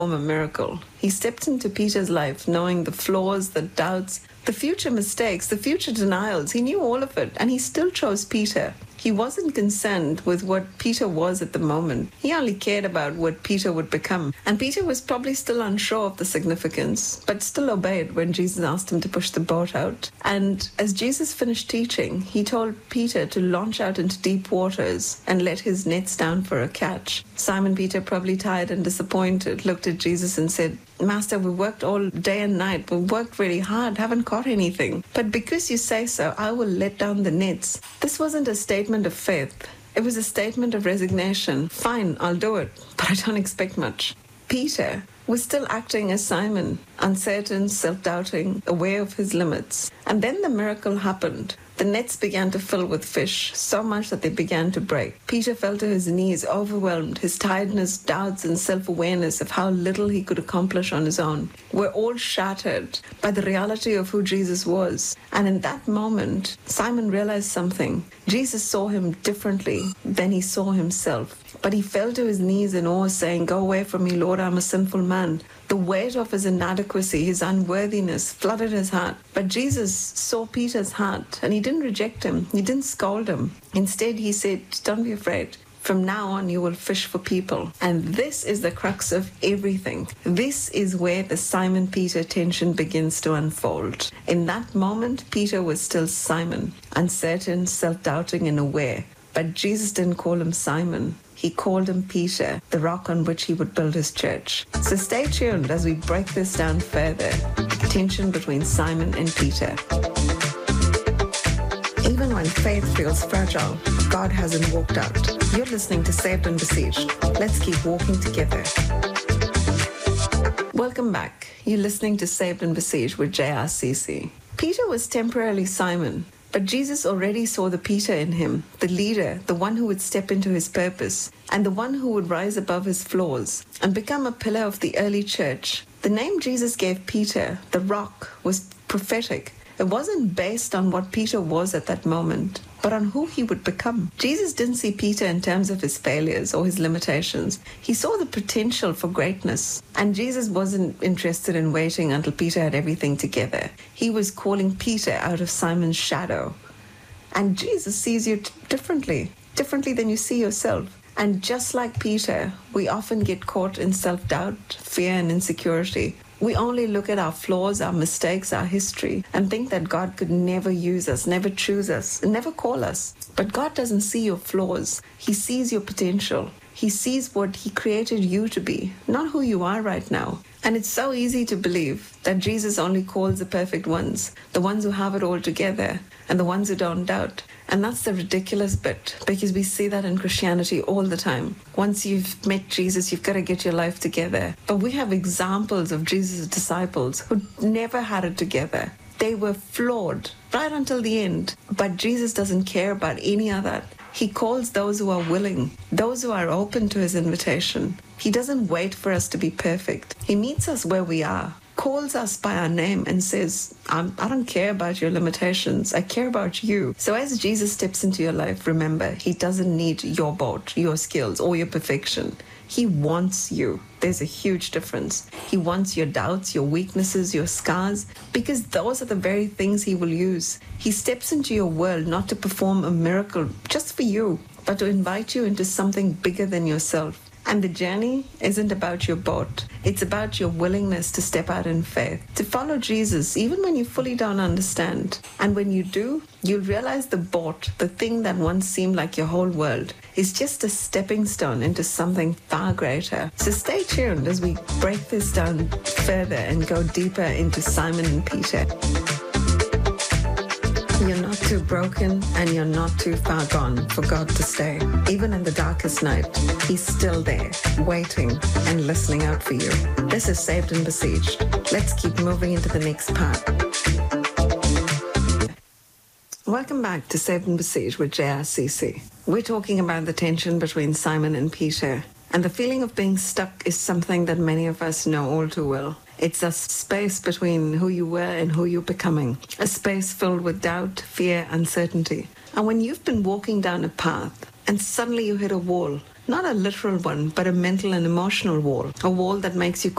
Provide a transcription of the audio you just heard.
a miracle. He stepped into Peter's life knowing the flaws, the doubts, the future mistakes, the future denials. He knew all of it, and he still chose Peter. He wasn't concerned with what Peter was at the moment. He only cared about what Peter would become. And Peter was probably still unsure of the significance, but still obeyed when Jesus asked him to push the boat out. And as Jesus finished teaching, he told Peter to launch out into deep waters and let his nets down for a catch. Simon Peter, probably tired and disappointed, looked at Jesus and said, "Master, we worked all day and night. We worked really hard, haven't caught anything. But because you say so, I will let down the nets." This wasn't a statement of faith. It was a statement of resignation. Fine, I'll do it, but I don't expect much. Peter was still acting as Simon, uncertain, self-doubting, aware of his limits. And then the miracle happened. The nets began to fill with fish, so much that they began to break. Peter fell to his knees, overwhelmed, his tiredness, doubts, and self-awareness of how little he could accomplish on his own were all shattered by the reality of who Jesus was. And in that moment, Simon realized something. Jesus saw him differently than he saw himself. But he fell to his knees in awe, saying, "Go away from me, Lord, I'm a sinful man." The weight of his inadequacy, his unworthiness, flooded his heart. But Jesus saw Peter's heart, and he didn't reject him. He didn't scold him. Instead, he said, "Don't be afraid. From now on, you will fish for people." And this is the crux of everything. This is where the Simon-Peter tension begins to unfold. In that moment, Peter was still Simon, uncertain, self-doubting, and aware. But Jesus didn't call him Simon. He called him Peter, the rock on which he would build his church. So stay tuned as we break this down further. The tension between Simon and Peter. Even when faith feels fragile, God hasn't walked out. You're listening to Saved and Besieged. Let's keep walking together. Welcome back. You're listening to Saved and Besieged with JRCC. Peter was temporarily Simon, but Jesus already saw the Peter in him, the leader, the one who would step into his purpose, and the one who would rise above his flaws and become a pillar of the early church. The name Jesus gave Peter, the rock, was prophetic. It wasn't based on what Peter was at that moment, but on who he would become. Jesus didn't see Peter in terms of his failures or his limitations. He saw the potential for greatness. And Jesus wasn't interested in waiting until Peter had everything together. He was calling Peter out of Simon's shadow. And Jesus sees you differently than you see yourself. And just like Peter, we often get caught in self-doubt, fear, and insecurity. We only look at our flaws, our mistakes, our history, and think that God could never use us, never choose us, and never call us. But God doesn't see your flaws. He sees your potential. He sees what He created you to be, not who you are right now. And it's so easy to believe that Jesus only calls the perfect ones, the ones who have it all together, and the ones who don't doubt. And that's the ridiculous bit, because we see that in Christianity all the time. Once you've met Jesus, you've got to get your life together. But we have examples of Jesus' disciples who never had it together. They were flawed right until the end. But Jesus doesn't care about any of that. He calls those who are willing, those who are open to His invitation. He doesn't wait for us to be perfect. He meets us where we are, calls us by our name and says, I don't care about your limitations. I care about you. So as Jesus steps into your life, remember, He doesn't need your boat, your skills, or your perfection. He wants you. There's a huge difference. He wants your doubts, your weaknesses, your scars, because those are the very things He will use. He steps into your world not to perform a miracle just for you, but to invite you into something bigger than yourself. And the journey isn't about your boat. It's about your willingness to step out in faith, to follow Jesus, even when you fully don't understand. And when you do, you'll realize the boat, the thing that once seemed like your whole world, is just a stepping stone into something far greater. So stay tuned as we break this down further and go deeper into Simon and Peter. You're not too broken and you're not too far gone for God to stay. Even in the darkest night, He's still there, waiting and listening out for you. This is Saved and Besieged. Let's keep moving into the next part. Welcome back to Saved and Besieged with JRCC. We're talking about the tension between Simon and Peter. And the feeling of being stuck is something that many of us know all too well. It's a space between who you were and who you're becoming. A space filled with doubt, fear, uncertainty. And when you've been walking down a path and suddenly you hit a wall, not a literal one, but a mental and emotional wall, a wall that makes you